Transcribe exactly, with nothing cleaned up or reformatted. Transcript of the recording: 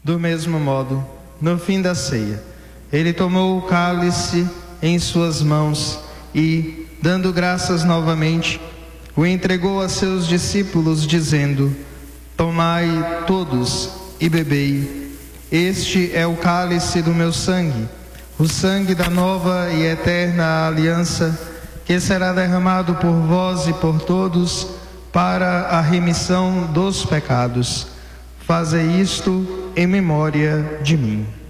Do mesmo modo, no fim da ceia, ele tomou o cálice em suas mãos e, dando graças novamente, o entregou a seus discípulos, dizendo: Tomai todos e bebei. Este é o cálice do meu sangue, o sangue da nova e eterna aliança, que será derramado por vós e por todos para a remissão dos pecados. Fazei isto em memória de mim.